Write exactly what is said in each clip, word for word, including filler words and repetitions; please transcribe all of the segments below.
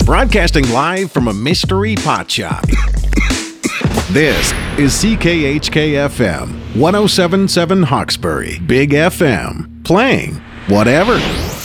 Broadcasting live from a mystery pot shop. This is C K H K F M, one oh seven point seven Hawkesbury, Big F M, playing whatever.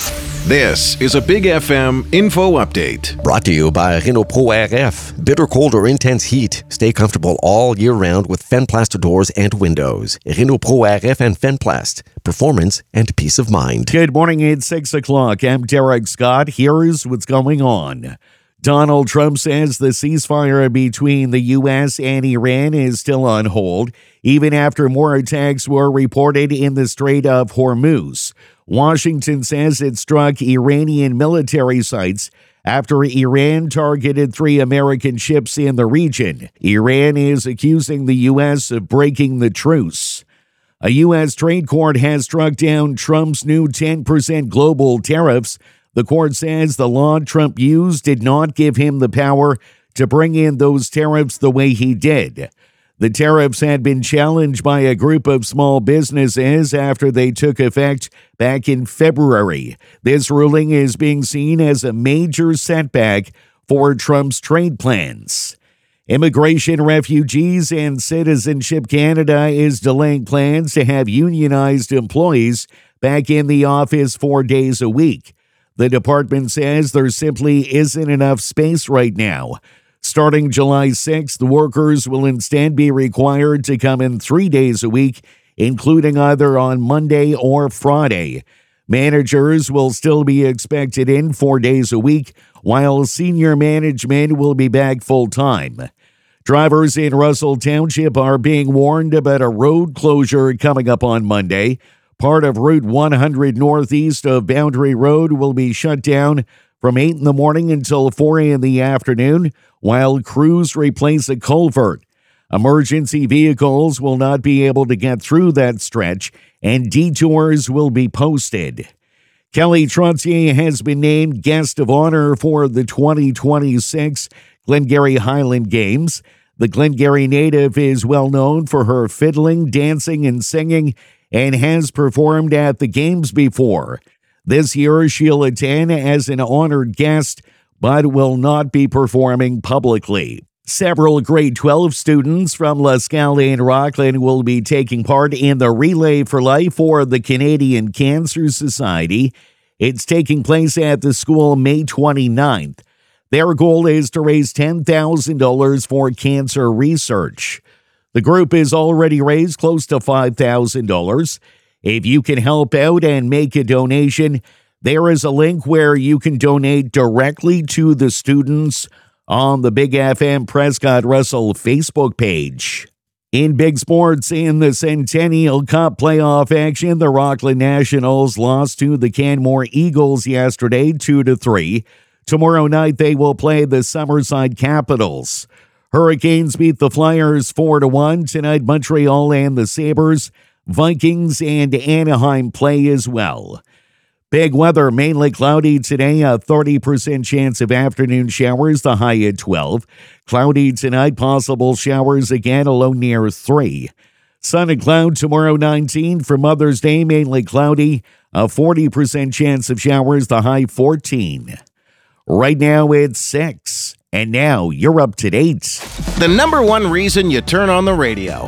This is a Big F M info update. Brought to you by Renault Pro R F. Bitter cold or intense heat. Stay comfortable all year round with Fenplast doors and windows. Renault Pro R F and Fenplast. Performance and peace of mind. Good morning, it's six o'clock. I'm Derek Scott. Here's what's going on. Donald Trump says the ceasefire between the U S and Iran is still on hold, even after more attacks were reported in the Strait of Hormuz. Washington says it struck Iranian military sites after Iran targeted three American ships in the region. Iran is accusing the U S of breaking the truce. A U S trade court has struck down Trump's new ten percent global tariffs. The court says the law Trump used did not give him the power to bring in those tariffs the way he did. The tariffs had been challenged by a group of small businesses after they took effect back in February. This ruling is being seen as a major setback for Trump's trade plans. Immigration, Refugees, and Citizenship Canada is delaying plans to have unionized employees back in the office four days a week. The department says there simply isn't enough space right now. Starting July sixth, the workers will instead be required to come in three days a week, including either on Monday or Friday. Managers will still be expected in four days a week, while senior management will be back full-time. Drivers in Russell Township are being warned about a road closure coming up on Monday. Part of Route one hundred northeast of Boundary Road will be shut down from eight in the morning until four in the afternoon, while crews replace a culvert. Emergency vehicles will not be able to get through that stretch, and detours will be posted. Kelly Trottier has been named Guest of Honor for the twenty twenty-six Glengarry Highland Games. The Glengarry native is well known for her fiddling, dancing, and singing, and has performed at the games before. This year, she'll attend as an honored guest, but will not be performing publicly. Several grade twelve students from Lascaux and Rockland will be taking part in the Relay for Life for the Canadian Cancer Society. It's taking place at the school May twenty-ninth. Their goal is to raise ten thousand dollars for cancer research. The group has already raised close to five thousand dollars. If you can help out and make a donation, there is a link where you can donate directly to the students on the Big F M Prescott Russell Facebook page. In big sports, in the Centennial Cup playoff action, the Rockland Nationals lost to the Canmore Eagles yesterday two to three. Tomorrow night, they will play the Summerside Capitals. Hurricanes beat the Flyers four to one. Tonight, Montreal and the Sabres, Vikings, and Anaheim play as well. Big weather, mainly cloudy today, a thirty percent chance of afternoon showers, the high at twelve. Cloudy tonight, possible showers again, a low near three. Sun and cloud tomorrow, nineteen. For Mother's Day, mainly cloudy, a forty percent chance of showers, the high fourteen. Right now, it's six. And now, you're up to date. The number one reason you turn on the radio.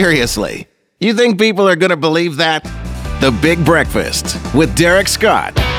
Seriously, you think people are going to believe that? The Big Breakfast with Derek Scott.